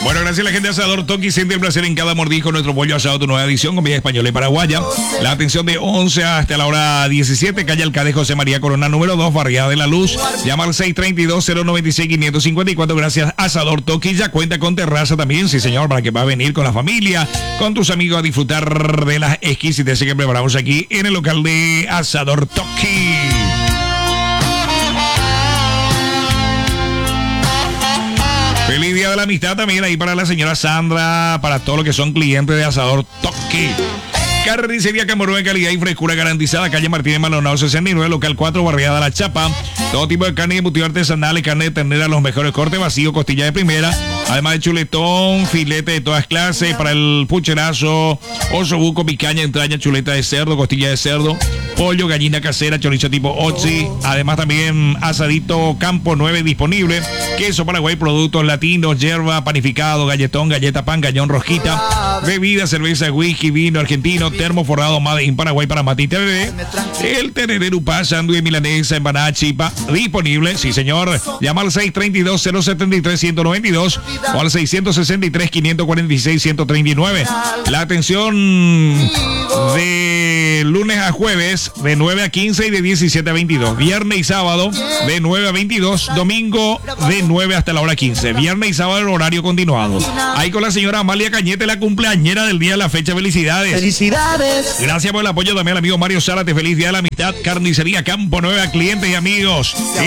Bueno, gracias a la gente de Asador Toki. Siente el placer en cada mordisco. Nuestro pollo asado, tu nueva edición, comida española y paraguaya. La atención de 11 hasta la hora 17. Calle Alcalde José María Corona, número 2, Barriada de la Luz. Llama al 632-096-554. Gracias, Asador Toki. Ya cuenta con terraza también, sí, señor, para que va a venir con la familia, con tus amigos a disfrutar de las exquisiteces que preparamos aquí en el local de Asador Toki. Feliz Día de la Amistad también ahí para la señora Sandra, para todos los que son clientes de Asador Toki. Carnicería Camarones, calidad y frescura garantizada. Calle Martínez Maldonado 69, local 4, Barriada La Chapa. Todo tipo de carne y embutidos artesanales, carne de ternera, los mejores cortes, vacío, costilla de primera. Además de chuletón, filete de todas clases, para el pucherazo, osobuco, picaña, entraña, chuleta de cerdo, costilla de cerdo, pollo, gallina casera, chorizo tipo Otzi. Además también asadito Campo 9 disponible. Queso Paraguay, productos latinos, yerba, panificado, galletón, galleta pan, gallón, rosquita, bebida, cerveza, whisky, vino argentino, termo forrado Made in Paraguay para Matita Bebé. El tereré upá, sándwich milanesa, empanada chipa, disponible, sí señor. Llama al 632-073-192 o al 663-546-139. La atención de lunes a jueves de 9 a 15 y de 17 a 22. Viernes y sábado de 9 a 22. Domingo de 9 hasta la hora 15. Viernes y sábado el horario continuado. Ahí con la señora Amalia Cañete, la cumpleañera del día de la fecha. Felicidades. Felicidades. Gracias por el apoyo también al amigo Mario Zárate. Feliz Día de la Amistad. Carnicería Campo 9 a clientes y amigos.